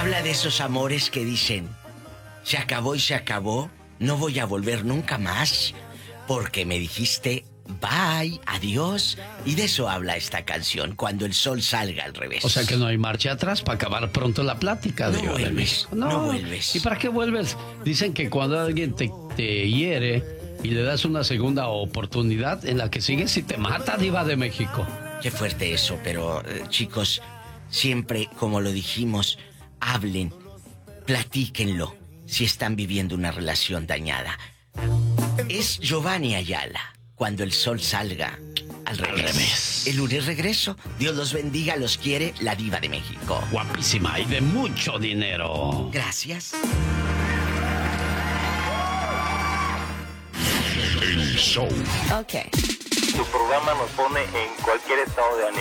Habla de esos amores que dicen, se acabó y se acabó, no voy a volver nunca más, porque me dijiste bye, adiós. Y de eso habla esta canción, cuando el sol salga al revés. O sea que no hay marcha atrás para acabar pronto la plática. No vuelves, no vuelves. ¿Y para qué vuelves? Dicen que cuando alguien te hiere y le das una segunda oportunidad, en la que sigues y te mata, Diva de México. Qué fuerte eso, pero chicos, siempre, como lo dijimos, hablen, platíquenlo, si están viviendo una relación dañada. Es Giovanni Ayala, cuando el sol salga al revés. El lunes regreso. Dios los bendiga, los quiere la Diva de México. Guapísima y de mucho dinero. Gracias. El show. Ok. Tu programa nos pone en cualquier estado de ánimo.